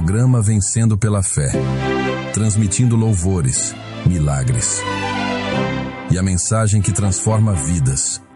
programa Vencendo pela Fé, transmitindo louvores, milagres e a mensagem que transforma vidas